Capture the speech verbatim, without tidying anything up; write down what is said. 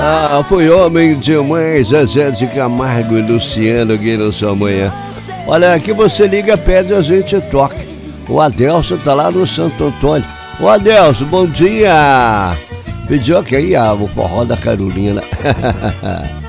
Ah, foi homem demais, Zezé de Camargo e Luciano aqui na sua manhã. Olha, aqui você liga, pede, a gente toca. O Adelso tá lá no Santo Antônio. O Adelso, bom dia! Pediu aqui aí ah, o forró da Carolina.